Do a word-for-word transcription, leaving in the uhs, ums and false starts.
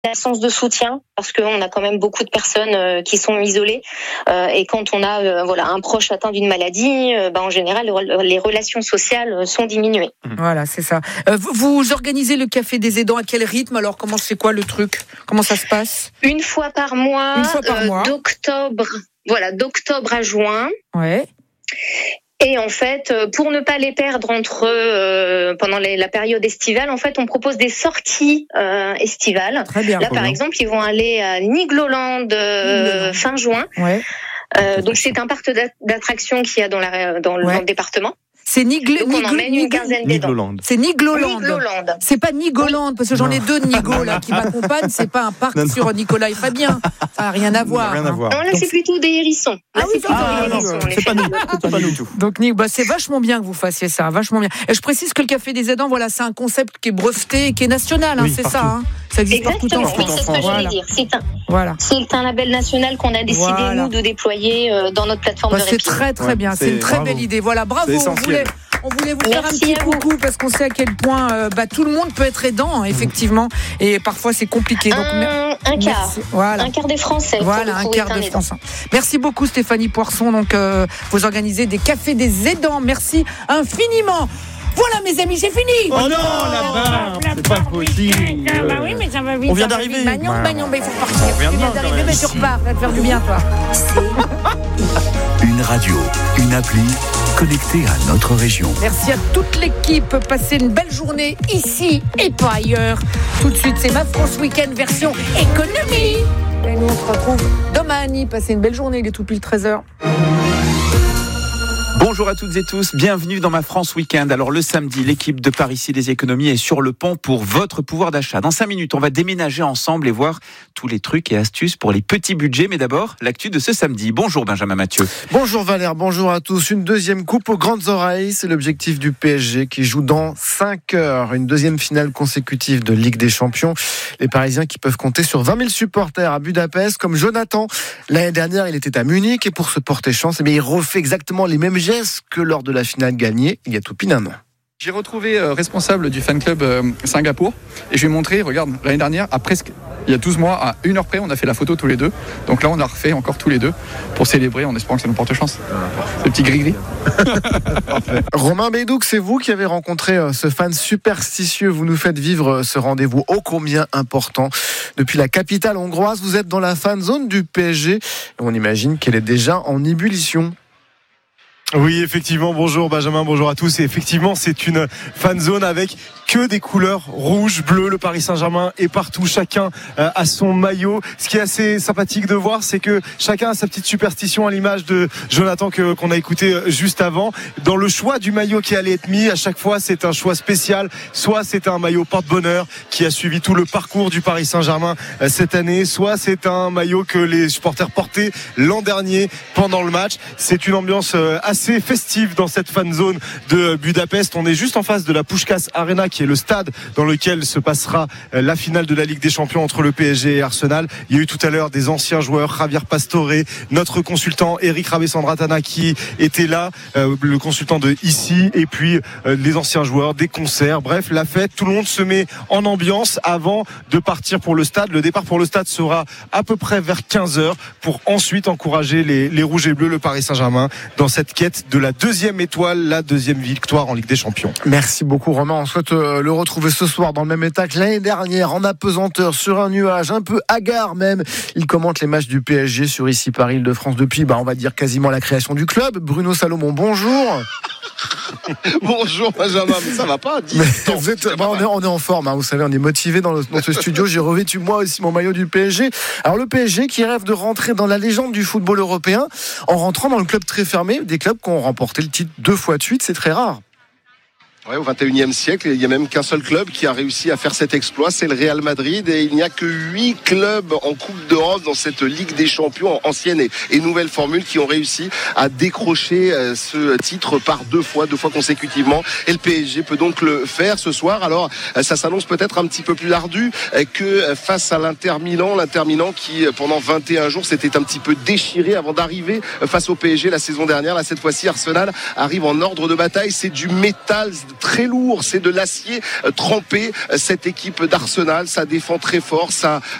l'absence de soutien, parce qu'on a quand même beaucoup de personnes euh, qui sont isolées, euh, et quand on a euh, voilà un proche atteint d'une maladie, euh, bah, en général les relations sociales sont diminuées. Voilà, c'est ça. Euh, vous, vous organisez le café des aidants à quel rythme? Alors comment c'est quoi le truc? Comment ça se passe? Une fois par mois, Une fois par euh, mois. d'octobre, voilà, d'octobre à juin. Ouais. Et en fait, pour ne pas les perdre entre euh, pendant les, la période estivale, en fait, on propose des sorties euh, estivales. Très bien. Là, par bien. exemple, ils vont aller à Nigloland euh, fin juin. Ouais. Euh, donc, c'est un parc d'attractions qu'il y a dans, la, dans, le, ouais. dans le département. C'est Nigle, donc, on emmène une quinzaine d'aidants. C'est Nigloland. Nigloland. C'est pas Nigoland, parce que j'en ai deux de Nigo là qui m'accompagnent. C'est pas un parc non, non. sur Nicolas et Fabien. Ça n'a rien à voir. Rien à voir. Non, là, donc, c'est plutôt des hérissons. Là, ah oui, c'est ah, des hérissons. C'est pas nous. C'est pas nous tout. Donc, bah, c'est vachement bien que vous fassiez ça, vachement bien. Et je précise que le Café des aidants, voilà, c'est un concept qui est breveté et qui est national, hein, oui, c'est partout. ça. Hein. Ça existe exactement, partout en France. Oui, c'est ce que voilà. j'allais dire. C'est un, voilà. c'est un label national qu'on a décidé, voilà. nous, de déployer euh, dans notre plateforme bah, de répit. C'est très, très ouais, bien. C'est, c'est une très bravo. belle idée. Voilà, bravo. On voulait, on voulait vous Merci faire un petit coucou parce qu'on sait à quel point euh, bah, tout le monde peut être aidant, effectivement. Et parfois, c'est compliqué. Donc, un, un quart. Voilà. Un quart des Français. Voilà, un quart des Français. Merci beaucoup, Stéphanie Poisson. Donc, euh, vous organisez des cafés des aidants. Merci infiniment. Voilà mes amis, c'est fini. Oh non, là-bas, c'est pas possible. Ah bah oui, mais ça va vite. On vient d'arriver. Magnon, Magnon, mais il faut partir. On vient tu viens d'arriver, mais tu repars. Ça va te faire du bien, toi. Une radio, une appli connectée à notre région. Merci à toute l'équipe. Passez une belle journée ici et pas ailleurs. Tout de suite, c'est Ma France Week-end version économie. Et nous, on se retrouve demain, Annie. Passez une belle journée. Il est tout pile treize heures. Bonjour à toutes et tous, bienvenue dans Ma France Week-end. Alors le samedi, l'équipe de Par ici les économies est sur le pont pour votre pouvoir d'achat. Dans cinq minutes, on va déménager ensemble et voir tous les trucs et astuces pour les petits budgets. Mais d'abord, l'actu de ce samedi. Bonjour Benjamin Mathieu. Bonjour Valère, bonjour à tous. Une deuxième coupe aux grandes oreilles, c'est l'objectif du P S G qui joue dans cinq heures. Une deuxième finale consécutive de Ligue des Champions. Les Parisiens qui peuvent compter sur vingt mille supporters à Budapest, comme Jonathan. L'année dernière, il était à Munich et pour se porter chance, eh bien, il refait exactement les mêmes gestes que lors de la finale gagnée il y a tout pile un an. J'ai retrouvé euh, responsable du fan club euh, Singapour et je lui ai montré, regarde, l'année dernière, à presque, il y a douze mois, à une heure près, on a fait la photo tous les deux. Donc là, on a refait encore tous les deux pour célébrer en espérant que ça nous porte chance. Ce petit gris-gris. Romain Bédouc, c'est vous qui avez rencontré euh, ce fan superstitieux. Vous nous faites vivre euh, ce rendez-vous ô combien important. Depuis la capitale hongroise, vous êtes dans la fan zone du P S G. On imagine qu'elle est déjà en ébullition. Oui, effectivement, bonjour Benjamin, bonjour à tous. Et effectivement, c'est une fan zone avec que des couleurs rouge, bleu. Le Paris Saint-Germain est partout, chacun a son maillot. Ce qui est assez sympathique de voir, c'est que chacun a sa petite superstition à l'image de Jonathan que, qu'on a écouté juste avant. Dans le choix du maillot qui allait être mis, à chaque fois, c'est un choix spécial. Soit c'est un maillot porte-bonheur qui a suivi tout le parcours du Paris Saint-Germain cette année, soit c'est un maillot que les supporters portaient l'an dernier pendant le match. C'est une ambiance assez assez festive dans cette fan zone de Budapest. On est juste en face de la Puskás Arena, qui est le stade dans lequel se passera la finale de la Ligue des Champions entre le P S G et Arsenal. Il y a eu tout à l'heure des anciens joueurs, Javier Pastore, notre consultant Eric Rabessandratana qui était là, euh, le consultant de ici, et puis euh, les anciens joueurs, des concerts, bref, la fête. Tout le monde se met en ambiance avant de partir pour le stade. Le départ pour le stade sera à peu près vers quinze heures pour ensuite encourager les, les Rouges et Bleus, le Paris Saint-Germain, dans cette quête de la deuxième étoile, la deuxième victoire en Ligue des Champions. Merci beaucoup Romain, on souhaite euh, le retrouver ce soir dans le même état que l'année dernière, en apesanteur, sur un nuage, un peu hagard même. Il commente les matchs du P S G sur Ici Paris Île-de-France depuis, bah, on va dire quasiment la création du club. Bruno Salomon, bonjour. Bonjour Benjamin, mais ça va pas. Mais vous êtes, bah, on, est, on est en forme, hein, vous savez, on est motivé dans, le, dans ce studio. J'ai revêtu moi aussi mon maillot du P S G. Alors le P S G qui rêve de rentrer dans la légende du football européen en rentrant dans le club très fermé, des clubs qui ont remporté le titre deux fois de suite, c'est très rare. Ouais, au vingt et unième siècle, il n'y a même qu'un seul club qui a réussi à faire cet exploit, c'est le Real Madrid, et il n'y a que huit clubs en Coupe d'Europe dans cette Ligue des Champions, ancienne et, et nouvelle formule, qui ont réussi à décrocher euh, ce titre par deux fois, deux fois consécutivement, et le P S G peut donc le faire ce soir. Alors euh, ça s'annonce peut-être un petit peu plus ardu euh, que face à l'Inter Milan, l'Inter Milan qui euh, pendant vingt et un jours s'était un petit peu déchiré avant d'arriver euh, face au P S G la saison dernière. Là, cette fois-ci, Arsenal arrive en ordre de bataille, c'est du métal très lourd, c'est de l'acier trempé. Cette équipe d'Arsenal, ça défend très fort, ça